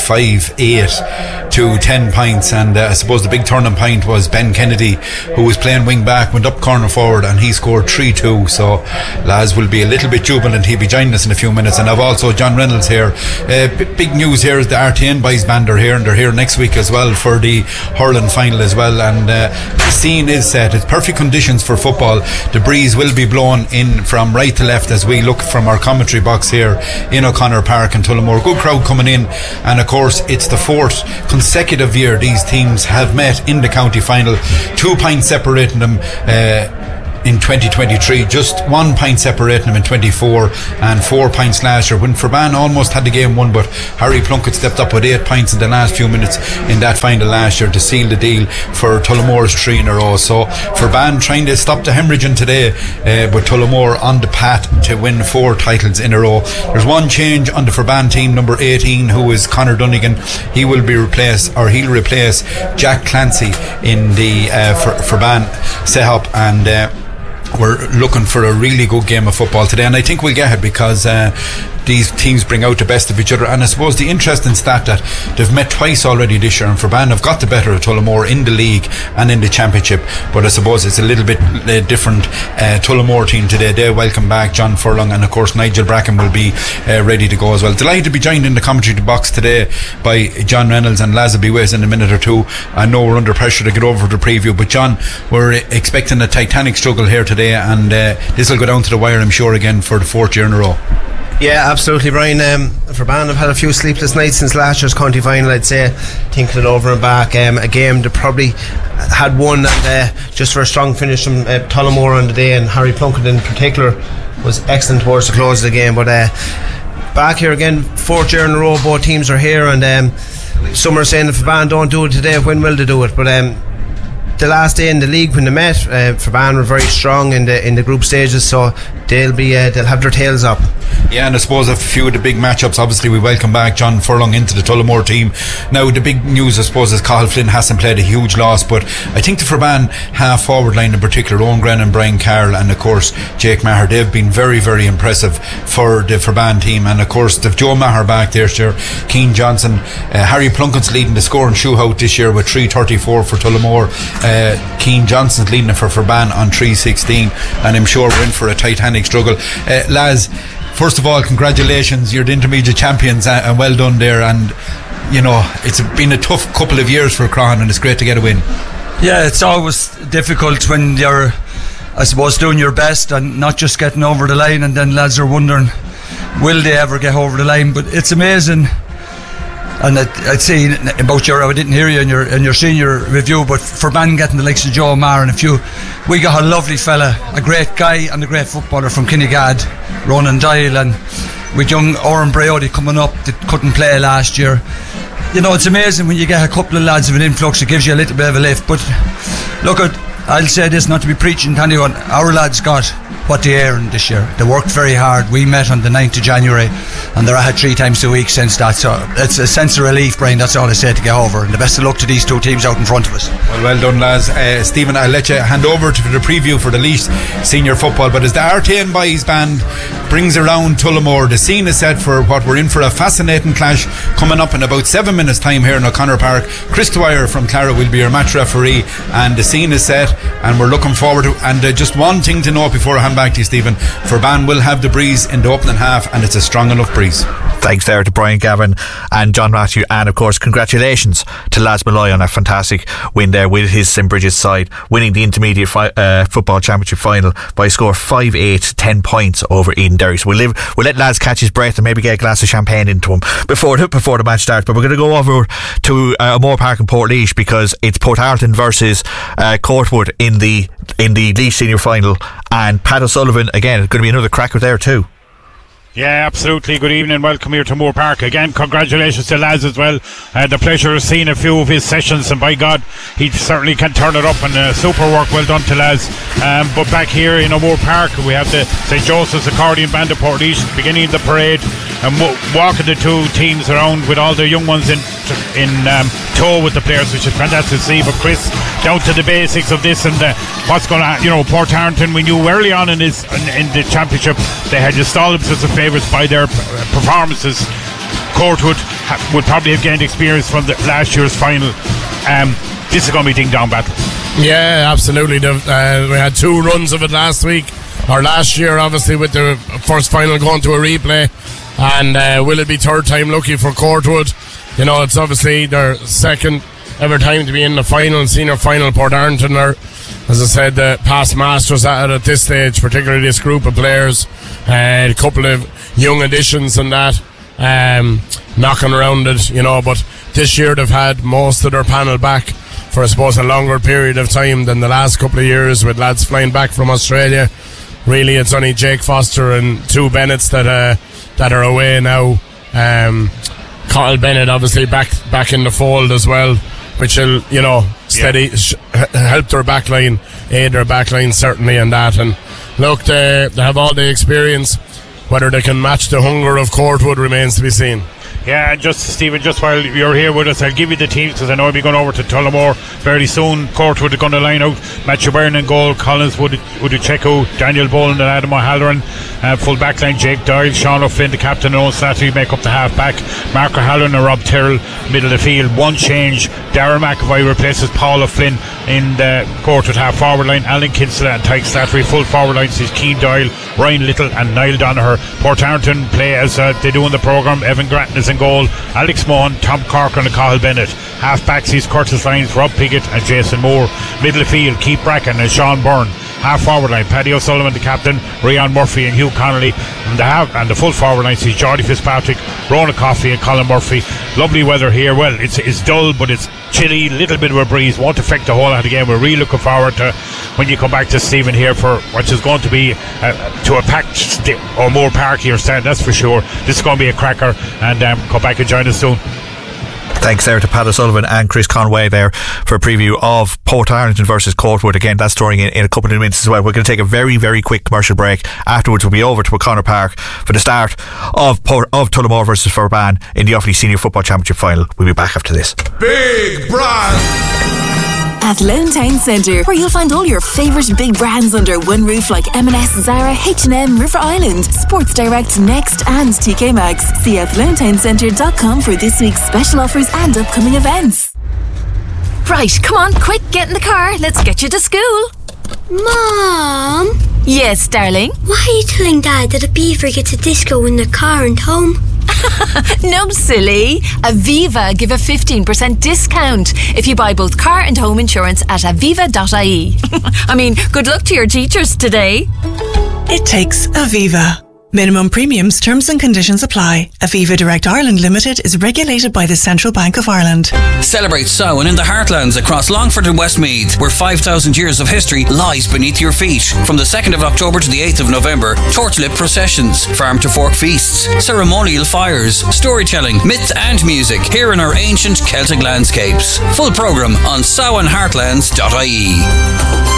5-8 to 10 points, and I suppose the big turning point was Ben Kennedy, who was playing wing back, went up corner forward, and he scored 3-2. So Laz will be a little bit jubilant. He'll be joining us in a few minutes. And I've also John Reynolds here. Big news here is the RTN boys band are here, and they're here next week as well for the hurling final as well. And the scene is set. It's perfect conditions for football. The breeze will be blown in from right to left as we look from our commentary box here in O'Connor Park in Tullamore. Good crowd coming in, and of course it's the fourth consecutive year these teams have met in the county final. 2 points separating them in 2023, just 1 point separating them in 24, and 4 points last year when Ferban almost had the game won, but Harry Plunkett stepped up with 8 points in the last few minutes in that final last year to seal the deal for Tullamore's 3 in a row. So Ferban trying to stop the hemorrhaging today, but Tullamore on the path to win 4 titles in a row. There's one change on the Ferban team, number 18, who is Conor Dunnigan. He'll replace Jack Clancy in the Ferban setup, and we're looking for a really good game of football today, and I think we'll get it, because these teams bring out the best of each other. And I suppose the interesting stat that they've met twice already this year, and Ferban have got the better of Tullamore in the league and in the championship, but I suppose it's a little bit different Tullamore team today. They welcome back John Furlong, and of course Nigel Bracken will be ready to go as well. Delighted to be joined in the commentary box today by John Reynolds, and Laz will be with us in a minute or two. I know we're under pressure to get over the preview, but John, we're expecting a titanic struggle here today, and this will go down to the wire, I'm sure, again for the 4th year in a row. Yeah, absolutely, Brian. Ferban have had a few sleepless nights since last year's county final, I'd say, thinking it over and back. A game they probably had won, and just for a strong finish from Tullamore on the day, and Harry Plunkett in particular was excellent towards the close of the game. But back here again, 4th year in a row, both teams are here, and some are saying if Ferban don't do it today, when will they do it? But the last day in the league when they met, Ferban were very strong in the group stages, so they'll have their tails up. Yeah, and I suppose a few of the big matchups, obviously we welcome back John Furlong into the Tullamore team. Now the big news, I suppose, is Cathal Flynn hasn't played, a huge loss, but I think the Ferban half forward line in particular, Owen Grennan, Brian Carroll, and of course Jake Maher, they've been very, very impressive for the Ferban team. And of course they've Joe Maher back there, sure, Keane Johnson, Harry Plunkett's leading the scoring shootout this year with 334 for Tullamore. Keane Johnson's leading it for Ferban on 316, and I'm sure we're in for a titanic struggle. Laz, first of all, congratulations, you're the intermediate champions, and well done there. And you know, it's been a tough couple of years for Croghan, and it's great to get a win. Yeah, it's always difficult when you're, I suppose, doing your best and not just getting over the line, and then lads are wondering, will they ever get over the line? But it's amazing. And I'd say about I didn't hear you in your senior review, but Ferban getting the likes of Joe Maher and we got a lovely fella, a great guy and a great footballer from Kinnegad, Ronan Doyle, and with young Oren Brody coming up that couldn't play last year. You know, it's amazing when you get a couple of lads of an influx, it gives you a little bit of a lift. But look, I'll say this, not to be preaching to anyone, our lads got what they earned this year. They worked very hard. We met on the 9th of January and they're at 3 times a week since that, so it's a sense of relief, Brian. That's all I say to get over, and the best of luck to these 2 teams out in front of us. Well done, lads. Stephen, I'll let you hand over to the preview for the Laois senior football, but as the RTN boys band brings around Tullamore, the scene is set for what we're in for a fascinating clash coming up in about 7 minutes time here in O'Connor Park. Chris Dwyer from Clara will be your match referee, and the scene is set and we're looking forward to. And just one thing to note before I hand back to you, Stephen, Ferban will have the breeze in the opening half, and it's a strong enough breeze. Thanks there to Brian Gavin and John Matthew, and of course congratulations to Laz Malloy on a fantastic win there with his St Bridget's side, winning the intermediate football championship final by a score of 5-8, 10 points over Eden Derry. So we'll let Laz catch his breath and maybe get a glass of champagne into him before the match starts. But we're going to go over to O'Moore Park in Portlaoise, because it's Portarlington versus Courtwood in the Laois Senior Final, and Pat O'Sullivan again, going to be another cracker there too. Yeah, absolutely. Good evening. Welcome here to Moore Park. Again, congratulations to Laz as well. The pleasure of seeing a few of his sessions, and by God, he certainly can turn it up, and super work well done to Laz. But back here in Moore Park, we have the St Joseph's Accordion Band of Portlaoise beginning the parade and walking the two teams around with all the young ones in tow with the players, which is fantastic to see. But Chris, down to the basics of this and what's going on. Portarlington, we knew early on in the championship they had installed themselves as favourites by their performances. Courtwood would probably have gained experience from the last year's final. This is going to be a ding-dong battle. Yeah, absolutely. We had two runs of it last year, obviously, with the first final going to a replay. And will it be third time lucky for Courtwood? It's obviously their second ever time to be in the final, senior final. Portarlington are, as I said, the past masters at it at this stage, particularly this group of players. A couple of young additions and that knocking around it, but this year they've had most of their panel back for, I suppose, a longer period of time than the last couple of years, with lads flying back from Australia. Really, it's only Jake Foster and two Bennetts that are away now. Kyle Bennett obviously back in the fold as well, which will steady help their backline, aid their backline certainly, and that. And look, they have all the experience. Whether they can match the hunger of Courtwood remains to be seen. Yeah, and Stephen, just while you're here with us, I'll give you the teams, because I know I'll be going over to Tullamore very soon. Courtwood are going to line out Matthew Byrne in goal, Collins, Uducheku, Daniel Boland and Adam O'Halloran. Full back line, Jake Doyle, Sean O'Flynn, the captain, and Owen Slattery make up the half back. Mark O'Halloran and Rob Tyrrell, middle of the field. One change, Darren McAvoy replaces Paul O'Flynn in the Courtwood half forward line. Alan Kinsella and Tyke Slattery. Full forward lines is Keane Doyle, Ryan Little and Niall Donaher. Portarlington play as they do in the programme. Evan Grattan is in goal, Alex Mohan, Tom Corcoran and Cathal Bennett. Half backs is Curtis Lyons, Rob Piggott and Jason Moore. Middle of field, Keith Bracken and Sean Byrne. Half forward line, Paddy O'Sullivan the captain, Rian Murphy and Hugh Connolly. And the full forward line is Jordy Fitzpatrick, Rona Coffey and Colin Murphy. Lovely weather here. Well, it's dull, but it's chilly, little bit of a breeze, won't affect the whole lot of the game. We're really looking forward to when you come back to Stephen here for what is going to be to a packed O'Moore Park here stand, that's for sure. This is going to be a cracker, and come back and join us soon. Thanks there to Pat O'Sullivan and Chris Conway there for a preview of Portarlington versus Courtwood. Again, that's starting in a couple of minutes as well. We're going to take a very, very quick commercial break. Afterwards, we'll be over to O'Connor Park for the start of Tullamore versus Furban in the Offaly Senior Football Championship final. We'll be back after this. Big Brand at Lone Town Centre, where you'll find all your favourite big brands under one roof, like M&S, Zara, H&M, River Island, Sports Direct, Next and TK Maxx. See athlonetowncentre.com for this week's special offers and upcoming events. Right, come on, quick, get in the car. Let's get you to school. Mom? Yes, darling? Why are you telling Dad that a beaver gets a disco in the car and home? No, silly. Aviva give a 15% discount if you buy both car and home insurance at aviva.ie. I mean, good luck to your teachers today. It takes Aviva. Minimum premiums, terms and conditions apply. Aviva Direct Ireland Limited is regulated by the Central Bank of Ireland. Celebrate Samhain in the heartlands across Longford and Westmeath, where 5,000 years of history lies beneath your feet. From the 2nd of October to the 8th of November, torch-lit processions, farm-to-fork feasts, ceremonial fires, storytelling, myth and music here in our ancient Celtic landscapes. Full programme on samhainheartlands.ie.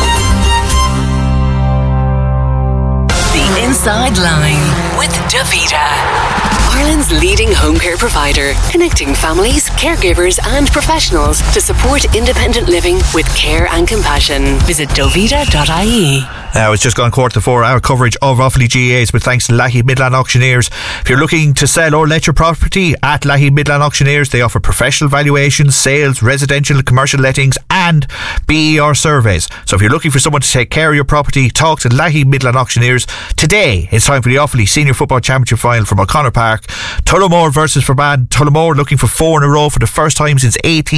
Inside Line with Davita, Ireland's leading home care provider, connecting families, caregivers and professionals to support independent living with care and compassion. Visit dovita.ie. It's just gone 4:15. Our coverage of Offaly GAAs with thanks to Lahey Midland Auctioneers. If you're looking to sell or let your property at Lahey Midland Auctioneers, they offer professional valuations, sales, residential and commercial lettings and BER surveys. So if you're looking for someone to take care of your property, talk to Lahey Midland Auctioneers. Today it's time for the Offaly Senior Football Championship final from O'Connor Park. Tullamore versus Forban. Tullamore looking for 4 in a row for the first time since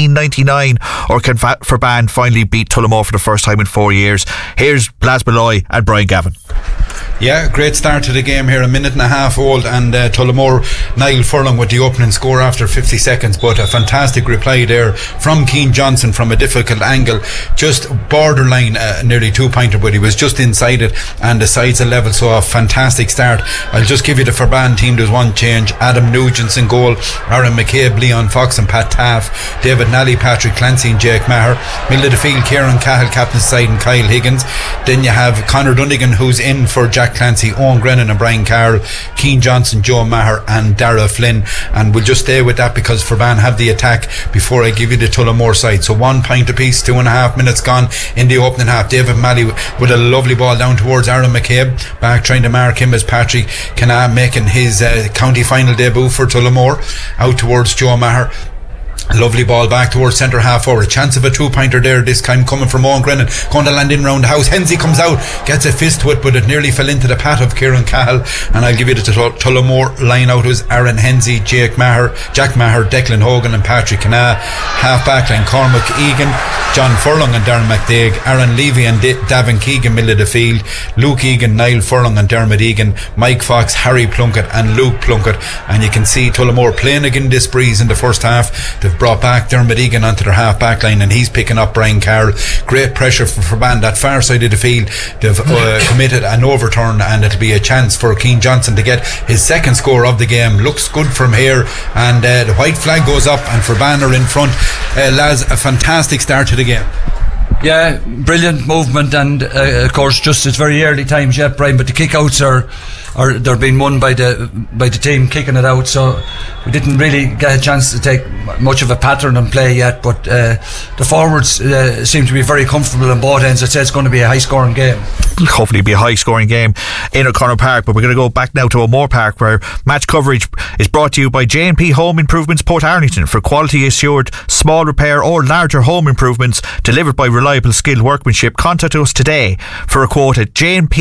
1899, or can Forban finally beat Tullamore for the first time in 4 years? Here's Blas Malloy and Brian Gavin. Yeah, great start to the game here, a minute and a half old, and Tullamore, Niall Furlong with the opening score after 50 seconds, but a fantastic reply there from Keane Johnson from a difficult angle, just borderline nearly 2-pointer, but he was just inside it, and the sides are level, so a fantastic start. I'll just give you the Forban team. There's one change: Adam Nugent in goal, Aaron McCabe, Leon Fox and Pat Taff, David Nally, Patrick Clancy and Jake Maher. Middle of the field, Kieran Cahill captain side and Kyle Higgins. Then you have Conor Dunnigan, who's in for Jack Clancy, Owen Grennan and Brian Carroll, Keane Johnson, Joe Maher and Darragh Flynn. And we'll just stay with that because Forban have the attack before I give you the Tullamore side. So 1 point apiece, 2.5 minutes gone in the opening half. David Malley with a lovely ball down towards Aaron McCabe, back trying to mark him as Patrick Canna making his county final debut for Tullamore, out towards Joe Maher. Lovely ball back towards centre half forward. Chance of a 2-pointer there, this time coming from Owen Grennan, going to land in round the house. Hensey comes out, gets a fist to it, but it nearly fell into the path of Kieran Cahill. And I'll give you the Tullamore line out. It was Aaron Hensey, Jack Maher, Declan Hogan and Patrick Canna. Half back line, Cormac Egan, John Furlong and Darren McDaig, Aaron Levy and Davin Keegan middle of the field, Luke Egan, Niall Furlong and Dermot Egan, Mike Fox, Harry Plunkett and Luke Plunkett. And you can see Tullamore playing again this breeze in the first half. They've brought back Dermot Egan onto their half back line and he's picking up Brian Carroll. Great pressure for Forban, that far side of the field. They've committed an overturn and it'll be a chance for Keane Johnson to get his second score of the game. Looks good from here, and the white flag goes up and Forban are in front. Lads, a fantastic start to the game. Yeah, brilliant movement, and of course just it's very early times yet, Brian, but the kick-outs are they're being won by the team kicking it out, so we didn't really get a chance to take much of a pattern and play yet, but the forwards seem to be very comfortable on both ends. I'd say it's going to be a high scoring game. Hopefully be a high scoring game in O'Connor Park, but we're going to go back now to O'Moore Park, where match coverage is brought to you by J&P Home Improvements Port Arlington. For quality assured small repair or larger home improvements delivered by reliable skilled workmanship, contact us today for a quote at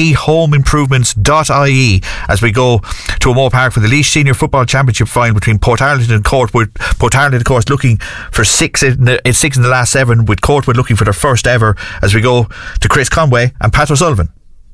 jnphomeimprovements.ie. as we go to O'Moore Park for the Laois Senior Football Championship final between Port Arlington and Courtwood. Port Arlington, of course, looking for six in the last 7, with Courtwood looking for their first ever, as we go to Chris Conway and Pat O'Sullivan.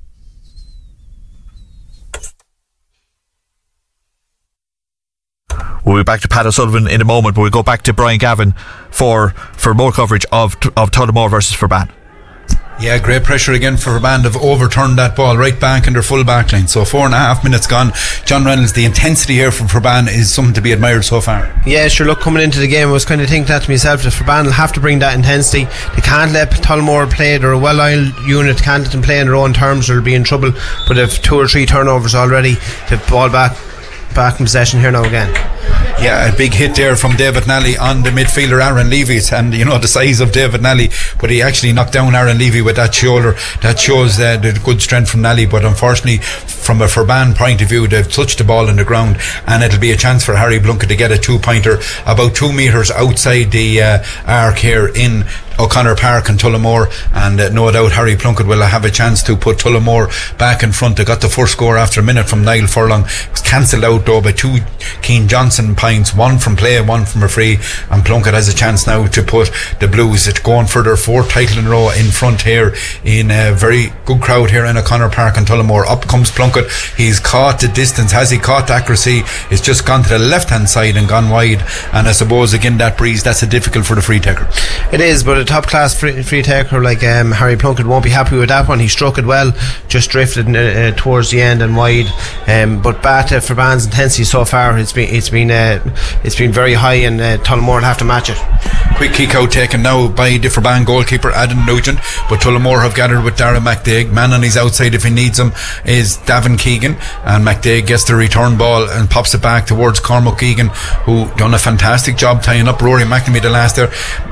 We'll be back to Pat O'Sullivan in a moment, but we'll go back to Brian Gavin for more coverage of Tullamore versus Forban. Yeah, great pressure again for Forban. They've overturned that ball right back in their full back line. So 4.5 minutes gone. John Reynolds, the intensity here from Forban is something to be admired so far. Yeah, sure, look, coming into the game I was kind of thinking that to myself, that Forban will have to bring that intensity. They can't let Tullamore play. They're a well-oiled unit, can't let them play in their own terms, they'll be in trouble. But they've 2 or 3 turnovers already. They've ball back in possession here now again. Yeah, a big hit there from David Nally on the midfielder Aaron Levy, and you know the size of David Nally, but he actually knocked down Aaron Levy with that shoulder. That shows the good strength from Nally, but unfortunately from a Forban point of view, they've touched the ball on the ground, and it'll be a chance for Harry Plunkett to get a 2-pointer about 2 metres outside the arc here in O'Connor Park and Tullamore, and no doubt Harry Plunkett will have a chance to put Tullamore back in front. They got the first score after a minute from Niall Furlong. It was cancelled out though by 2 Keane Johnson points, 1 from play, 1 from a free, and Plunkett has a chance now to put the Blues going for their 4th title in a row in front here in a very good crowd here in O'Connor Park and Tullamore. Up comes Plunkett. He's caught the distance. Has he caught the accuracy? It's just gone to the left hand side and gone wide, and I suppose again that breeze, that's a difficult for the free taker. It is, but a top class free taker like Harry Plunkett won't be happy with that one. He struck it well, just drifted towards the end and wide, but Forban's intensity so far, it's been very high, and Tullamore will have to match it. Quick kick out taken now by the Forban goalkeeper Adam Nugent, but Tullamore have gathered with Darragh McDaig. Man on his outside if he needs him is Davin Keegan, and McDaig gets the return ball and pops it back towards Cormac Egan, who done a fantastic job tying up Rory McNamee the last there, but this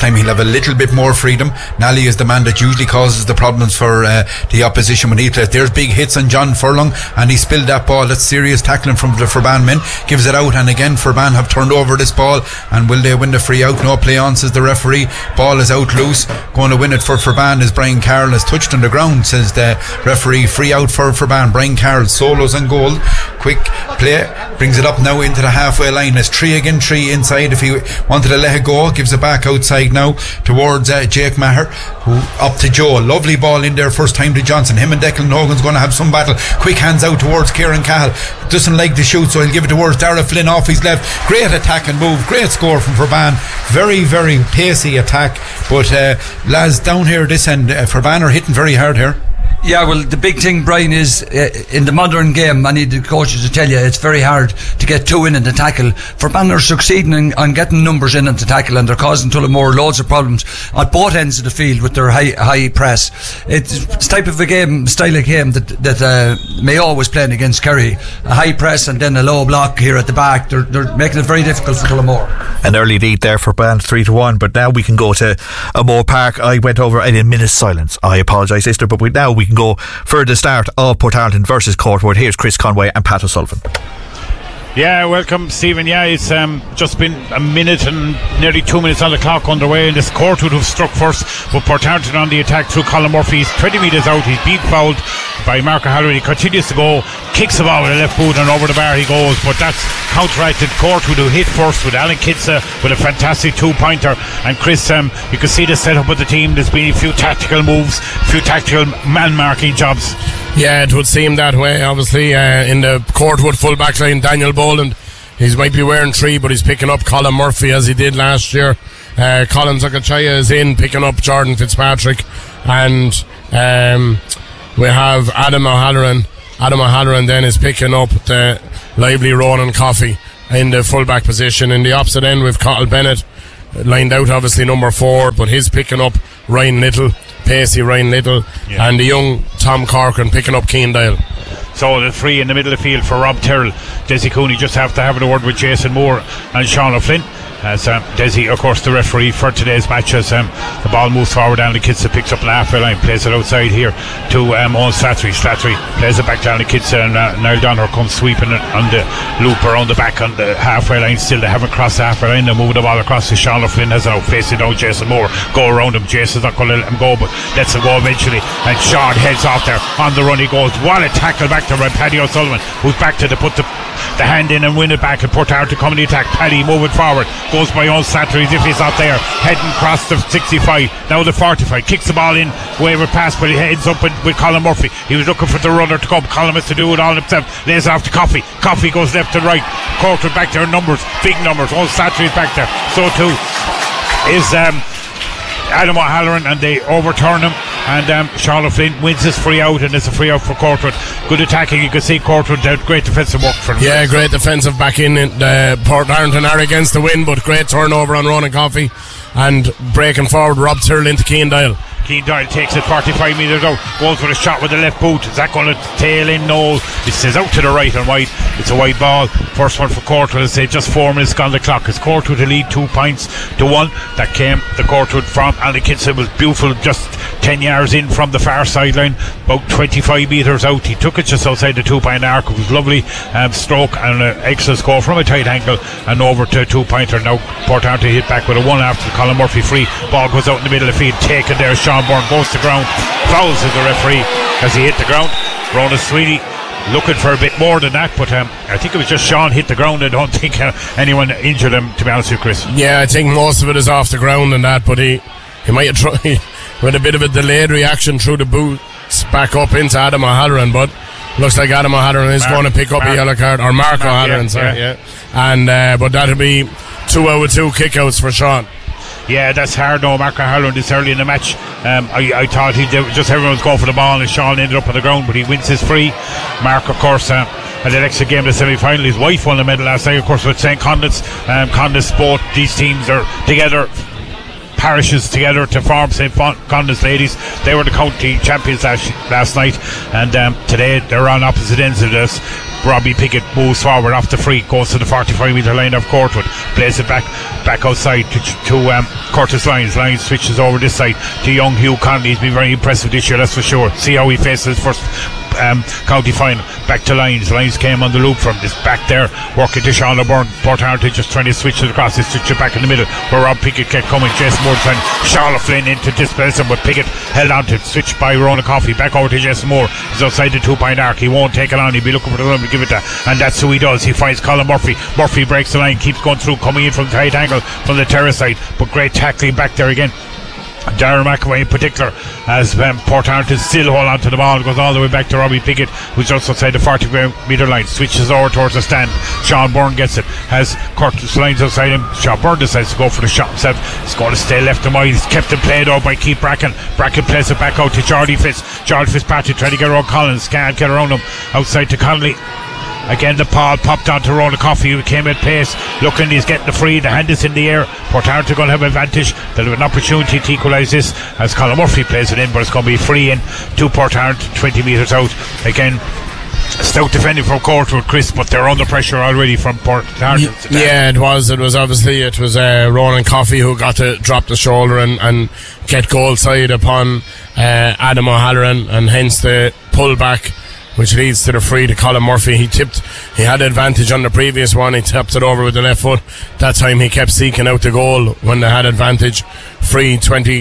time he'll have a little bit more freedom. Nally is the man that usually causes the problems for the opposition when he plays. There's big hits on John Furlong, and he spilled that ball. That's serious tackling from the Furban men. Gives it out, and again Furban have turned over this ball, and will they win the free out? No play on, says the referee. Ball is out loose. Going to win it for Furban is Brian Carroll. Has touched on the ground, says the referee. Free out for Furban. Brian Carroll solos on goal. Quick play, brings it up now into the halfway line. There's 3 inside if he wanted to let it go. Gives it back outside now towards Jake Maher, who up to Joe. Lovely ball in there, first time to Johnson. Him and Declan Hogan's going to have some battle. Quick hands out towards Kieran Cahill. Doesn't like to shoot, so he'll give it towards Dara Flynn off his left. Great attack and move, great score from Furban. Very, very pacey attack, but lads down here this end, Furban are hitting very hard here. Yeah, well, the big thing, Brian, is in the modern game, I need the coaches to tell you, it's very hard to get 2 in the tackle. Furban are succeeding on getting numbers in the tackle, and they're causing Tullamore loads of problems at both ends of the field with their high press. It's type of a game, style of game that Mayo always playing against Kerry. A high press and then a low block here at the back. They're making it very difficult for Tullamore. An early lead there for Furban, 3-1, but now we can go to Moore Park. I went over in a minute's silence. I apologise, sister, but now we can go for the start of Portarlington versus Courtwood. Here's Chris Conway and Pat O'Sullivan. Yeah, welcome Stephen. Yeah, it's just been a minute and nearly 2 minutes on the clock underway, and this Courtwood who've struck first, but Portarlington on the attack through Colin Murphy. He's 20 metres out, he's being fouled by Mark O'Halloran. He continues to go, kicks the ball with a left boot, and over the bar he goes, but that's counteracted. Courtwood who hit first with Alan Kitsa with a fantastic 2-pointer. And Chris, you can see the setup of the team. There's been a few tactical moves, a few tactical man marking jobs. Yeah, it would seem that way. Obviously, in the Courtwood full back line, Daniel Boland, he might be wearing 3, but he's picking up Colin Murphy as he did last year. Colin Zakachaya is in, picking up Jordan Fitzpatrick, and we have Adam O'Halloran. Adam O'Halloran then is picking up the lively Ronan Coffey in the full back position. In the opposite end, we've Cottle Bennett lined out, obviously number 4, but he's picking up Ryan Little, pacey Ryan Little, and the young Tom Corcoran picking up Keendale. So the 3 in the middle of the field for Rob Terrell. Desi Cooney just have to have a word with Jason Moore and Sean O'Flynn. As Desi, of course, the referee for today's match, as the ball moves forward down the Kitsa, picks up the halfway line, plays it outside here to Owen Slattery. Slattery plays it back down the Kitsa, and Niall Donner comes sweeping it on the loop around the back on the halfway line. Still, they haven't crossed the halfway line. They're moving the ball across to Sean O'Flynn, has now facing down Jason Moore. Go around him. Jason's not going to let him go, but lets him go eventually. And Sean heads off there. On the run he goes. What a tackle back to Paddy O'Sullivan, who's back to put the hand in and win it back, and Portarlington coming the attack. Paddy moving forward, goes by Owen Slattery as if he's not there, heading across the 65, now the 45, kicks the ball in, wayward pass, but he heads up with Colin Murphy. He was looking for the runner to come. Colin has to do it all himself, lays off to Coffey. Coffey goes left to right. Courtwood back there, numbers, big numbers. Owen Slattery is back there, so too is Adam O'Halloran, and they overturn him, and Sean O'Flynn wins this free out, and it's a free out for Courtwood. Good attacking, you can see Courtwood, great defensive work for them. Yeah, great defensive back in. Portarlington are against the win, but great turnover on Ronan Coffey, and breaking forward Rob Tyrrell into Keendale. Keendale takes it 45 metres out, goes for a shot with the left boot. Is that going to tail in? No, it says out to the right and wide. It's a wide ball. First one for Courtwood. Say just 4 minutes on the clock. It's Courtwood to lead 2 points to 1. That came the Courtwood from Alan Kitsa. It was beautiful, just 10 yards in from the far sideline, about 25 metres out. He took it just outside the 2-point arc. It was lovely stroke and an excellent score from a tight angle and over to a 2-pointer. Now Portarlington hit back with a 1 after the Colin Murphy free. Ball goes out in the middle of the field, taken there. Sean Byrne goes to ground, fouls as the referee as he hit the ground. Ronan Sweeney looking for a bit more than that, but I think it was just Sean hit the ground. I don't think anyone injured him, to be honest with you, Chris. Yeah, I think most of it is off the ground and that, but he might have tried with a bit of a delayed reaction through the boots back up into Adam O'Halloran, but looks like Adam O'Halloran is going to pick up a yellow card, or Mark O'Halloran, and but that'll be 2 out of 2 kickouts for Sean. Yeah, that's hard. No, Mark O'Halloran this early in the match. I thought just everyone was going for the ball, and Sean ended up on the ground, but he wins his free. Mark, of course, at the next game, the semi-final, his wife won the medal last night, of course, with St. Conleth's. Conleth's, both these teams are together, parishes together to form St. Conleth's ladies. They were the county champions last night, and today they're on opposite ends of this. Robbie Pickett moves forward off the free, goes to the 45-metre line of Courtwood, plays it back outside to Curtis Lyons. Lyons switches over this side to young Hugh Connolly. He's been very impressive this year, that's for sure. See how he faces his first county final. Back to Lyons. Lyons came on the loop from this back there, working to Sean O'Byrne. Port Arthur just trying to switch it across. He switch it back in the middle where Rob Pickett kept coming. Jason Moore trying Charlotte Flynn in to displace him, but Pickett held on to it. Switched by Ronan Coffey. Back over to Jason Moore. He's outside the 2-point arc. He won't take it on. He'll be looking for the run to give it to, and that's who he does. He finds Colin Murphy. Murphy breaks the line, keeps going through, coming in from the tight angle from the terrace side, but great tackling back there again. Darren McAvoy in particular, as Port Arthur still hold on to the ball, goes all the way back to Robbie Pickett, who's just outside the 40-metre line, switches over towards the stand. Sean Byrne gets it, has Curtis Lyons outside him. Sean Byrne decides to go for the shot himself. He's going to stay left and wide. He's kept it played out by Keith Bracken. Bracken plays it back out to Geordie Fitzpatrick trying to get around Collins, can't get around him, outside to Connolly. Again, the ball popped onto Ronan Coffey, who came at pace, looking, he's getting the free, the hand is in the air. Port Arthur going to have advantage. They'll have an opportunity to equalise this as Colin Murphy plays it in, but it's going to be free in to Port Arthur, 20 metres out. Again, stout defending from Courtwood, Chris, but they're under pressure already from Port Arthur. Yeah, it was obviously Ronan Coffey who got to drop the shoulder and get goal side upon Adam O'Halloran, and hence the pullback, which leads to the free to Colin Murphy. He had advantage on the previous one. He tapped it over with the left foot. That time he kept seeking out the goal when they had advantage. Free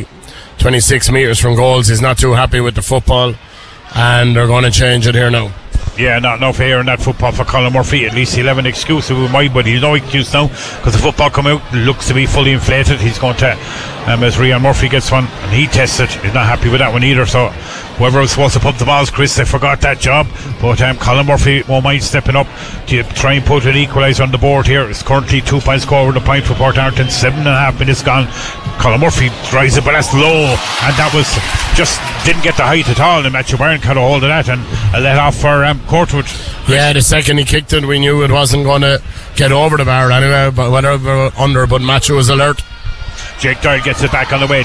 26 metres from goals. He's not too happy with the football, and they're going to change it here now. Yeah, not enough air in that football for Colin Murphy. At least he'll have an excuse with my buddy. He's no excuse now because the football come out, looks to be fully inflated. He's going to, as Rian Murphy gets one and he tests it, he's not happy with that one either. So whoever was supposed to pump the balls, Chris, they forgot that job. But Colin Murphy won't mind stepping up to try and put an equaliser on the board here. It's currently 2 points over the point for Port Arthur, 7.5 minutes gone. Colin Murphy drives it, but that's low, and that was just didn't get the height at all, and Matthew Byrne caught a hold of that and let off for Courtwood. Yeah, the second he kicked it, we knew it wasn't going to get over the bar anyway, but whatever under, but Matthew was alert. Jake Doyle gets it back on the way.